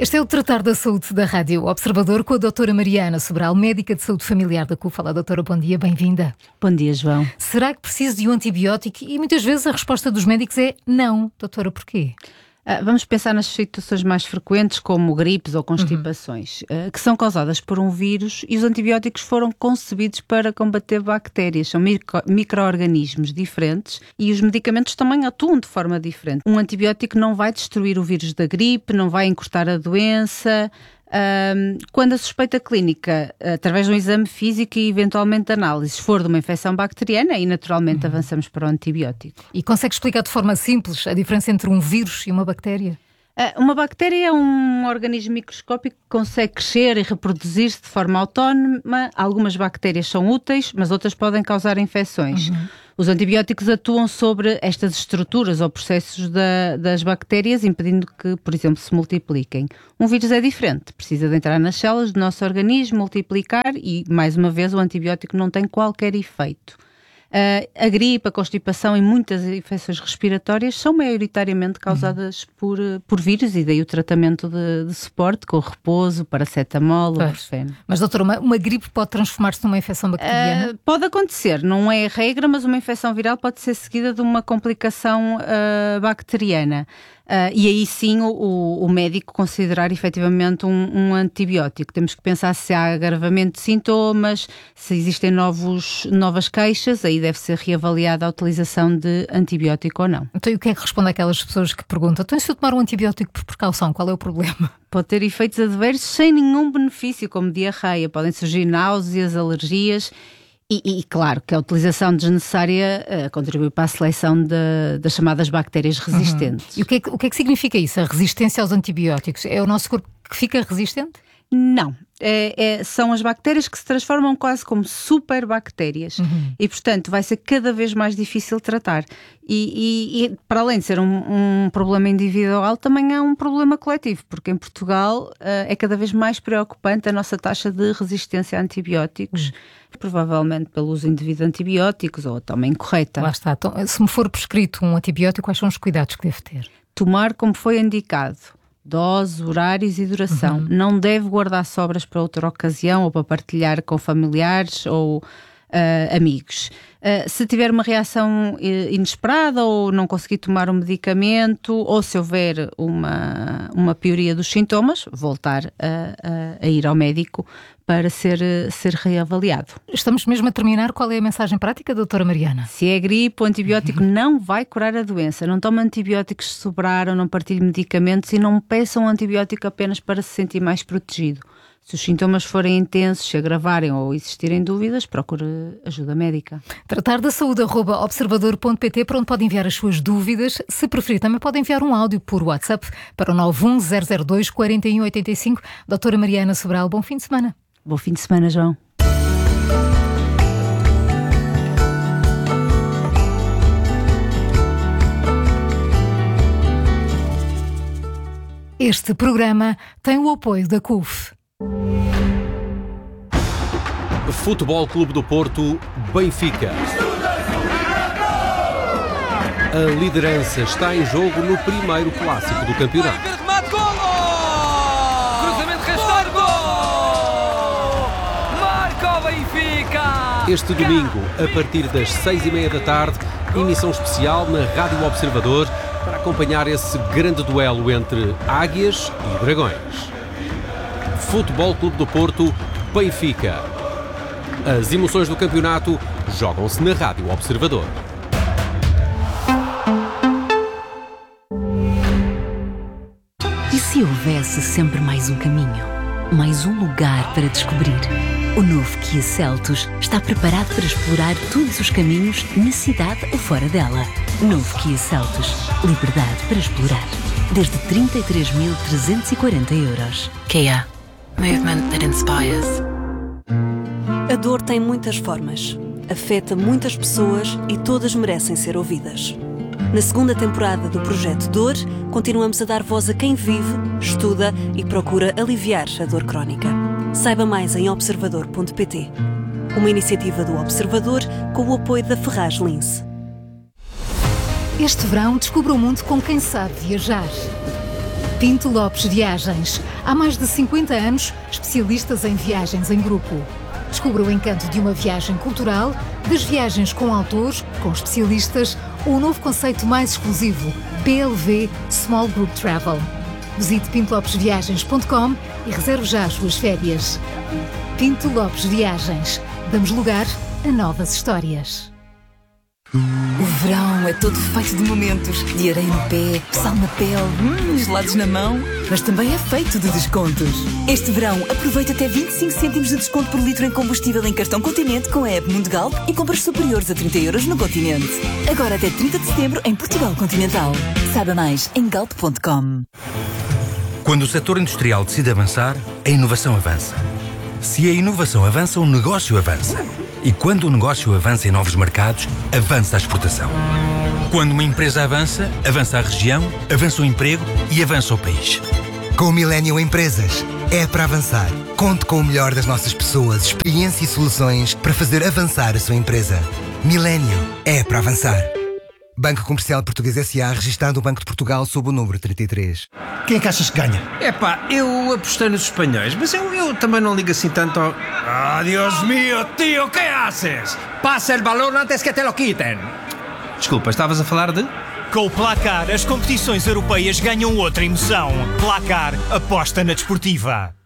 Este é o Tratar da Saúde da Rádio Observador com a doutora Mariana Sobral, médica de saúde familiar da CUF. Olá, doutora, bom dia, bem-vinda. Bom dia, João. Será que preciso de um antibiótico? E muitas vezes a resposta dos médicos é não. Doutora, porquê? Vamos pensar nas situações mais frequentes, como gripes ou constipações, que são causadas por um vírus, e os antibióticos foram concebidos para combater bactérias. São micro-organismos diferentes e os medicamentos também atuam de forma diferente. Um antibiótico não vai destruir o vírus da gripe, não vai encurtar a doença. Quando a suspeita clínica, através de um exame físico e eventualmente análises, for de uma infecção bacteriana, aí naturalmente avançamos para o antibiótico. E consegue explicar de forma simples a diferença entre um vírus e uma bactéria? Uma bactéria é um organismo microscópico que consegue crescer e reproduzir-se de forma autónoma. Algumas bactérias são úteis, mas outras podem causar infecções. Os antibióticos atuam sobre estas estruturas ou processos das bactérias, impedindo que, por exemplo, se multipliquem. Um vírus é diferente, precisa de entrar nas células do nosso organismo, multiplicar e, mais uma vez, o antibiótico não tem qualquer efeito. A gripe, a constipação e muitas infecções respiratórias são maioritariamente causadas por vírus, e daí o tratamento de suporte com repouso, paracetamol, ibuprofeno. Mas, doutora, uma gripe pode transformar-se numa infecção bacteriana? Pode acontecer, não é regra, mas uma infecção viral pode ser seguida de uma complicação bacteriana. E aí sim o médico considerar efetivamente um antibiótico. Temos que pensar se há agravamento de sintomas, se existem novas queixas, aí deve ser reavaliada a utilização de antibiótico ou não. Então, e o que é que responde àquelas pessoas que perguntam: então, se eu tomar um antibiótico por precaução, qual é o problema? Pode ter efeitos adversos sem nenhum benefício, como diarreia, podem surgir náuseas, alergias. E claro que a utilização desnecessária contribui para a seleção das chamadas bactérias resistentes. E o que é que significa isso, a resistência aos antibióticos? É o nosso corpo que fica resistente? Não. São as bactérias que se transformam quase como superbactérias e, portanto, vai ser cada vez mais difícil tratar. E para além de ser um problema individual, também é um problema coletivo, porque em Portugal é cada vez mais preocupante a nossa taxa de resistência a antibióticos, provavelmente pelo uso indevido de antibióticos ou também incorreta. Lá está. Então, se me for prescrito um antibiótico, quais são os cuidados que devo ter? Tomar como foi indicado. Dose, horários e duração. Não deve guardar sobras para outra ocasião ou para partilhar com familiares ou amigos. Se tiver uma reação inesperada ou não conseguir tomar um medicamento, ou se houver uma pioria dos sintomas, voltar a ir ao médico para ser reavaliado. Estamos mesmo a terminar. Qual é a mensagem prática, doutora Mariana? Se é gripe, o antibiótico não vai curar a doença. Não tome antibióticos se sobraram, não partilhe medicamentos e não peça um antibiótico apenas para se sentir mais protegido. Se os sintomas forem intensos, se agravarem ou existirem dúvidas, procure ajuda médica. Tratar da saúde@observador.pt, para onde pode enviar as suas dúvidas. Se preferir, também pode enviar um áudio por WhatsApp para o 91002-4185. Doutora Mariana Sobral, bom fim de semana. Bom fim de semana, João. Este programa tem o apoio da CUF. Futebol Clube do Porto, Benfica. A liderança está em jogo no primeiro clássico do campeonato. Cruzamento rasteiro, gol! Marca o Benfica! Este domingo, a partir das 6h30 da tarde, emissão especial na Rádio Observador para acompanhar esse grande duelo entre águias e dragões. Futebol Clube do Porto, Benfica. As emoções do campeonato jogam-se na Rádio Observador. E se houvesse sempre mais um caminho? Mais um lugar para descobrir? O novo Kia Seltos está preparado para explorar todos os caminhos na cidade ou fora dela. Novo Kia Seltos. Liberdade para explorar. Desde 33.340 €. Kia. Movement that inspires. A dor tem muitas formas, afeta muitas pessoas e todas merecem ser ouvidas. Na segunda temporada do Projeto Dor, continuamos a dar voz a quem vive, estuda e procura aliviar a dor crónica. Saiba mais em observador.pt. Uma iniciativa do Observador com o apoio da Ferraz Lince. Este verão, descubra o mundo com quem sabe viajar. Pinto Lopes Viagens. Há mais de 50 anos, especialistas em viagens em grupo. Descubra o encanto de uma viagem cultural, das viagens com autores, com especialistas, ou o novo conceito mais exclusivo, PLV Small Group Travel. Visite pintolopesviagens.com e reserve já as suas férias. Pinto Lopes Viagens. Damos lugar a novas histórias. O verão é todo feito de momentos, de areia no pé, sal na pele, gelados na mão, mas também é feito de descontos. Este verão, aproveita até 25 cêntimos de desconto por litro em combustível em cartão Continente com a app Mundo Galp e compras superiores a 30 € no Continente. Agora até 30 de setembro em Portugal Continental. Saiba mais em galp.com. Quando o setor industrial decide avançar, a inovação avança. Se a inovação avança, o negócio avança. E quando o negócio avança em novos mercados, avança a exportação. Quando uma empresa avança, avança a região, avança o emprego e avança o país. Com o Millennium Empresas, é para avançar. Conte com o melhor das nossas pessoas, experiência e soluções para fazer avançar a sua empresa. Millennium é para avançar. Banco Comercial Português S.A. registado no Banco de Portugal sob o número 33. Quem é que achas que ganha? Eu apostei nos espanhóis, mas eu também não ligo assim tanto ao... Dios mío, tío, ¿qué haces? Pasa el balón antes que te lo quiten. Desculpa, estavas a falar de... Com o Placar, as competições europeias ganham outra emoção. Placar, aposta na desportiva.